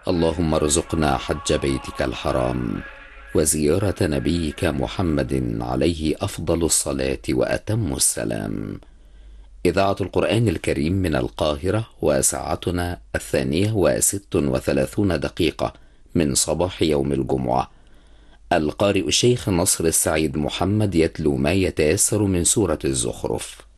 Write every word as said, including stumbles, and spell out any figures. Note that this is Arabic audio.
اللهم ارزقنا حج بيتك الحرام وزيارة نبيك محمد عليه أفضل الصلاة وأتم السلام. إذاعة القرآن الكريم من القاهرة، وساعتنا الثانية وست وثلاثون دقيقة من صباح يوم الجمعة. القارئ الشيخ نصر السعيد محمد يتلو ما يتيسر من سورة الزخرف.